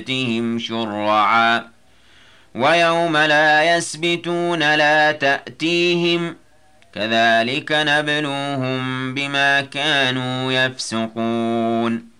تِهِمْ شُرَّعًا وَيَوْمَ لَا يَسْبِتُونَ لَا تَأْتِيهِمْ كَذَلِكَ نَبْلُوهُم بِمَا كَانُوا يَفْسُقُونَ